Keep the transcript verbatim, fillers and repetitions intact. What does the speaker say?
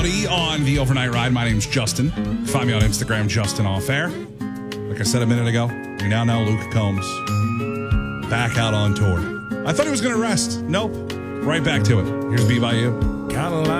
everybody on the Overnight Ride. My name's Justin. Find me on Instagram, Justin Off Air. Like I said a minute ago, we now know Luke Combs back out on tour. I thought he was going to rest. Nope. Right back to it. Here's B by You. Kinda like